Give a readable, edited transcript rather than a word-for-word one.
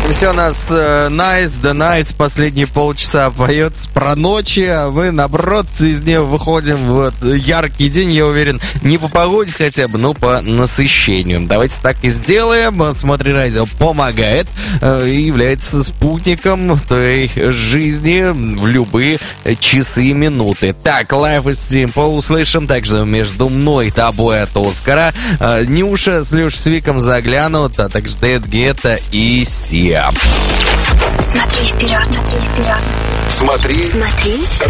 Все нас Nice, The Nights последние полчаса поет про ночи, а мы, наоборот, из нее выходим в яркий день, я уверен, не по погоде хотя бы, но по насыщению. Давайте так и сделаем. Смотри, радио помогает и является спутником твоей жизни в любые часы и минуты. Так, Life is Simple услышим, также между мной и тобой от Оскара. Нюша с Лешей Свиком заглянут, а также Дэвид Гетта и Сия. Смотри вперед, смотри вперед. Смотри.